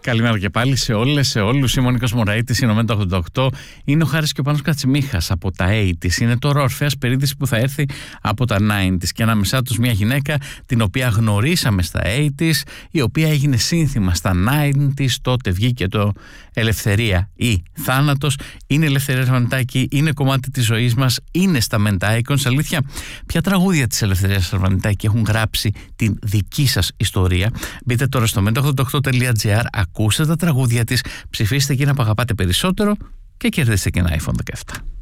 Καλημέρα και πάλι σε όλες, σε όλους. Είμαι ο Νίκος Μωραΐτης, είναι ο Menta 88. Είναι ο Χάρης και ο Πάνος Κατσιμίχας από τα 80's. Είναι τώρα ο Ορφέας Περίδης που θα έρθει από τα 90's. Και ανάμεσά τους μια γυναίκα την οποία γνωρίσαμε στα 80's, η οποία έγινε σύνθημα στα 90's. Τότε βγήκε το Ελευθερία ή Θάνατος. Είναι Ελευθερία Αρβανιτάκη, είναι κομμάτι της ζωής μας, είναι στα Menta Icons. Αλήθεια, ποια τραγούδια της Ελευθερίας Αρβανιτάκη έχουν γράψει την δική σας ιστορία? Μπείτε τώρα στο menta88.gr, ακούστε τα τραγούδια της, ψηφίστε εκείνα που αγαπάτε περισσότερο και κερδίστε και ένα iPhone 17.